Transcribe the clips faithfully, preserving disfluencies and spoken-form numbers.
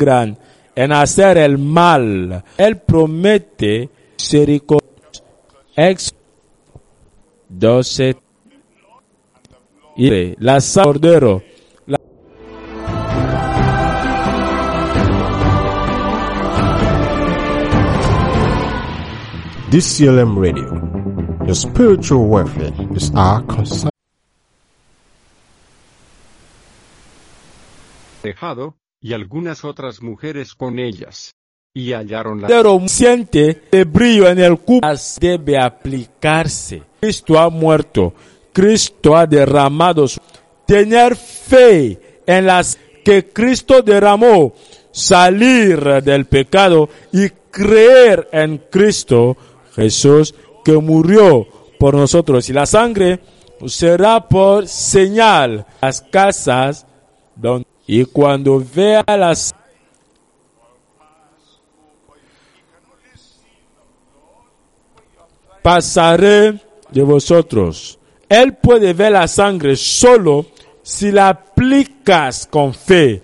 gran en hacer el mal. Él promete misericordia. Éxodo doce. Y la sangre del cordero. La D C L M Radio. Your spiritual welfare is our concern. Dejado, y algunas otras mujeres con ellas. Y hallaron la cordero siente de brillo en el cubo. Debe aplicarse. Cristo ha muerto. Cristo ha derramado su... Tener fe en las que Cristo derramó. Salir del pecado y creer en Cristo Jesús que murió por nosotros. Y la sangre será por señal las casas donde... Y cuando vea las... Pasaré de vosotros. Él puede ver la sangre solo si la aplicas con fe.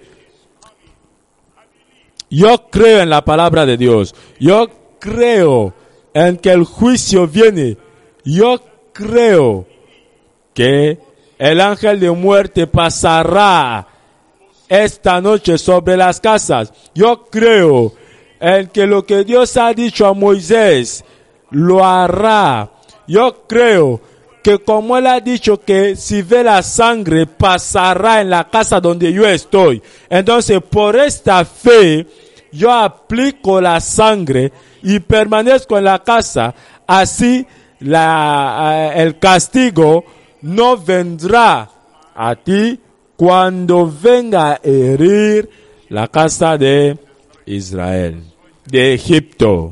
Yo creo en la palabra de Dios. Yo creo en que el juicio viene. Yo creo que el ángel de muerte pasará esta noche sobre las casas. Yo creo en que lo que Dios ha dicho a Moisés lo hará. Yo creo que como él ha dicho que si ve la sangre pasará en la casa donde yo estoy. Entonces por esta fe yo aplico la sangre y permanezco en la casa. Así la, uh, el castigo no vendrá a ti cuando venga a herir la casa de Israel, de Egipto.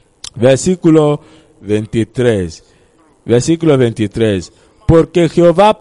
Versículo veintitrés. Versículo veintitrés. Porque Jehová